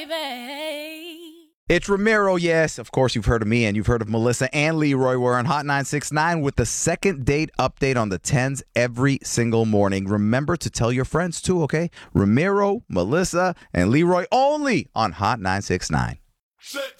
It's Ramiro, yes. Of course, you've heard of me and you've heard of Melissa and Leroy. We're on Hot 969 with the second date update on the 10s every single morning. Remember to tell your friends too, okay? Ramiro, Melissa, and Leroy only on Hot 969. Sit.